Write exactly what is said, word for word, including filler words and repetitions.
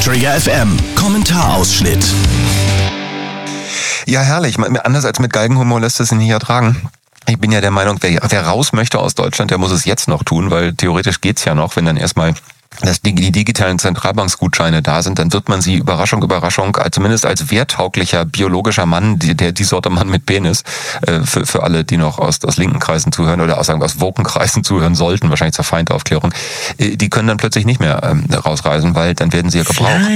Trigger F M, Kommentarausschnitt. Ja, herrlich. Anders als mit Galgenhumor lässt es sich nicht ertragen. Ich bin ja der Meinung, wer, wer raus möchte aus Deutschland, der muss es jetzt noch tun, weil theoretisch geht's ja noch, wenn dann erstmal dass die, die digitalen Zentralbanksgutscheine da sind, dann wird man sie, Überraschung, Überraschung, zumindest als werttauglicher biologischer Mann, die, der die Sorte Mann mit Penis, äh, für, für alle, die noch aus, aus linken Kreisen zuhören oder aus, sagen wir, aus Wokenkreisen zuhören sollten, wahrscheinlich zur Feindaufklärung, äh, die können dann plötzlich nicht mehr ähm, rausreisen, weil dann werden sie ja gebraucht.